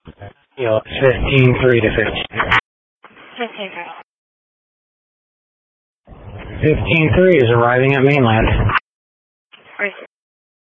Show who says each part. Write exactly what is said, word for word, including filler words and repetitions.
Speaker 1: You know, fifteen three to fifteen.
Speaker 2: fifteen three.
Speaker 1: fifteen three is arriving at mainland.
Speaker 2: Where is it?